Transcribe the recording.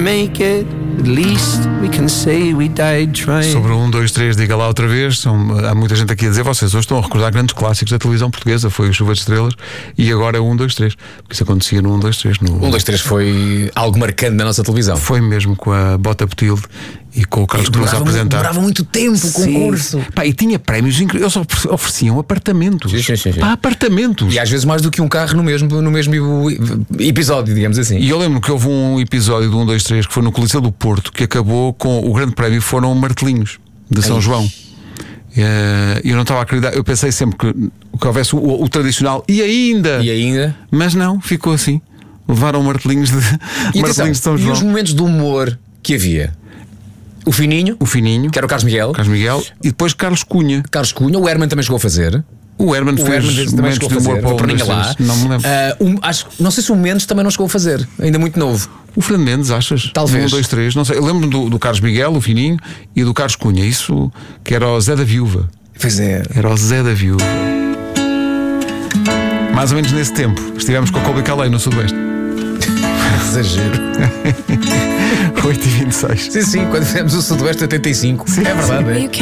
Make it, at least we can say we died trying. Sobre o 1, 2, 3, diga lá outra vez. Há muita gente aqui a dizer, vocês hoje estão a recordar grandes clássicos da televisão portuguesa. Foi o Chuva de Estrelas e agora é o 1, 2, 3. Porque isso acontecia no 1, 2, 3. No... 1, 2, 3 foi algo marcante na nossa televisão. Foi mesmo com a Bota Petilde e com o Carlos Cruz a apresentar. Demorava muito tempo o concurso. Pá, e tinha prémios incríveis. Eles ofereciam apartamentos. Sim. Pá, apartamentos. E às vezes mais do que um carro no mesmo episódio, digamos assim. E eu lembro que houve um episódio do 1, 2, 3 que foi no Coliseu do Porto, que acabou com o grande prémio, foram martelinhos de São João. E eu não estava a acreditar. Eu pensei sempre que houvesse o tradicional e ainda. Mas não, ficou assim. Levaram martelinhos de São João. E os momentos de humor que havia? O Fininho, que era o Carlos Miguel. E depois Carlos Cunha. O Herman também chegou a fazer. O Herman fez momentos de humor para o Perninha lá. Não me lembro. Não sei se o Mendes também não chegou a fazer. Ainda muito novo. O Fernando Mendes, achas? Talvez. 1, 2, 3, não sei. Eu lembro do Carlos Miguel, o Fininho, e do Carlos Cunha. Isso que era o Zé da Viúva. Pois é. Era o Zé da Viúva. Mais ou menos nesse tempo estivemos com a Colby Calais no Sudoeste. Exagero. 8h26. Sim, quando fizemos o Sudoeste 85. Sim, é verdade.